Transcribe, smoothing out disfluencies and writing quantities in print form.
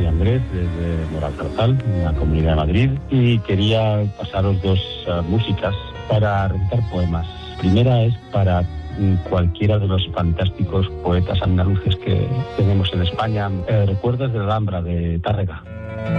Andrés, desde Moralzarzal, en la Comunidad de Madrid, y quería pasaros dos músicas para recitar poemas. Primera es para cualquiera de los fantásticos poetas andaluces que tenemos en España. Recuerdos de la Alhambra, de Tárrega.